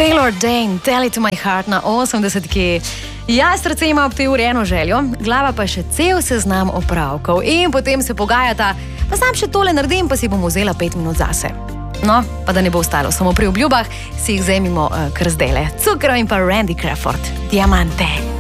Taylor Dayne, Tell It To My Heart na 80-ki. Ja, srce ima ob tej uri eno željo, glava pa še cel seznam opravkov. In potem se pogajata, pa sam še tole naredim, pa si bom vzela 5 minut zase. No, pa da ne bo ostalo samo pri obljubah, si jih vzemimo kar zdajle. Cukro in pa Randy Crawford, Diamante.